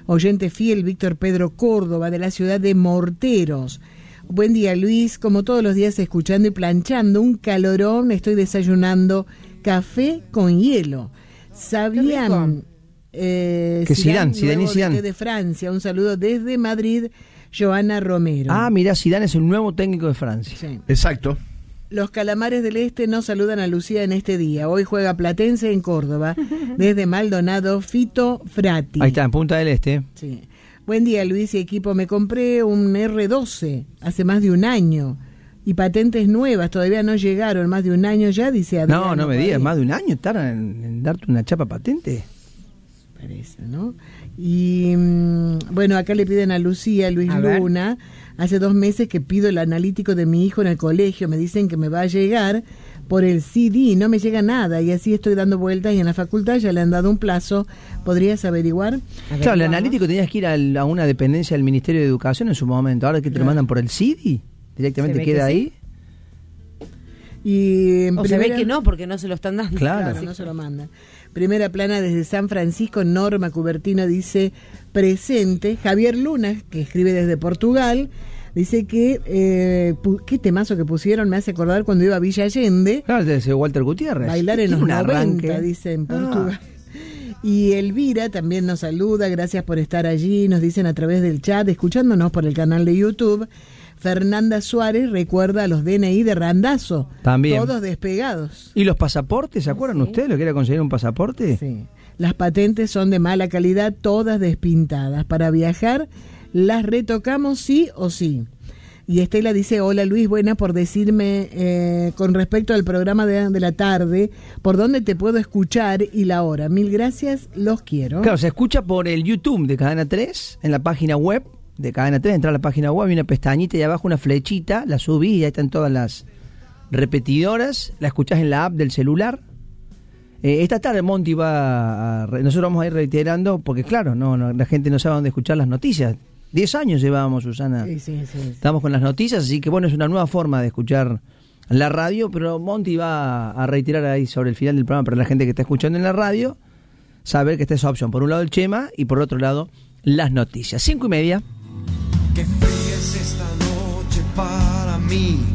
oyente fiel, Víctor Pedro Córdoba, de la ciudad de Morteros. Buen día, Luis, como todos los días escuchando y planchando, un calorón, estoy desayunando café con hielo. ¿Sabían que Zidane de Francia? Un saludo desde Madrid, Joana Romero. Ah, mirá, Zidane es el nuevo técnico de Francia. Sí. Exacto. Los Calamares del Este no saludan a Lucía en este día. Hoy juega Platense en Córdoba. Desde Maldonado, Fito Frati. Ahí está, en Punta del Este. Sí. Buen día, Luis y equipo. Me compré un R12 hace más de un año. Y patentes nuevas todavía no llegaron. Más de un año ya, dice Adriano. No me digas, más de un año tardan en darte una chapa patente. Parece, ¿no? Y bueno, acá le piden a Lucía, Luis Luna. Hace 2 meses que pido el analítico de mi hijo en el colegio. Me dicen que me va a llegar por el CD. No me llega nada. Y así estoy dando vueltas. Y en la facultad ya le han dado un plazo. ¿Podrías averiguar? Claro, el analítico tenías que ir a una dependencia del Ministerio de Educación en su momento. Ahora que te lo mandan por el CD, directamente queda ahí. Y o se ve que no, porque no se lo están dando. Claro, no se lo mandan. Primera plana desde San Francisco, Norma Cubertino dice presente. Javier Luna, que escribe desde Portugal, dice que qué temazo que pusieron, me hace acordar cuando iba a Villa Allende. Claro, desde Walter Gutiérrez. Bailar en los 90, dice en Portugal. Y Elvira también nos saluda, gracias por estar allí, nos dicen a través del chat, escuchándonos por el canal de YouTube. Fernanda Suárez recuerda a los DNI de Randazzo, también. Todos despegados. ¿Y los pasaportes? ¿Se acuerdan ustedes lo que era conseguir un pasaporte? Sí. Las patentes son de mala calidad, todas despintadas. Para viajar las retocamos sí o sí. Y Estela dice, hola Luis, buena por decirme con respecto al programa de la tarde, por dónde te puedo escuchar y la hora. Mil gracias, los quiero. Claro, se escucha por el YouTube de Cadena 3, en la página web de Cadena 3, entrar a la página web, hay una pestañita y abajo una flechita, la subís y ahí están todas las repetidoras, la escuchás en la app del celular. Esta tarde Monty nosotros vamos a ir reiterando, porque claro, la gente no sabe dónde escuchar las noticias. 10 años llevábamos, Susana. Sí. Estamos con las noticias, así que bueno, es una nueva forma de escuchar la radio, pero Monty va a reiterar ahí sobre el final del programa para la gente que está escuchando en la radio, saber que está esa opción. Por un lado el Chema y por otro lado las noticias. 5:30. Qué fría es esta noche para mí.